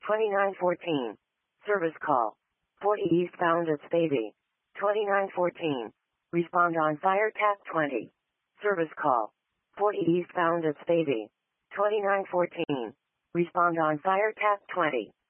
2914. Service call. 40 eastbound at Spavey. 2914. Respond on fire TAC 20. Service call. 40 eastbound at Spavey. 2914. Respond on fire TAC 20.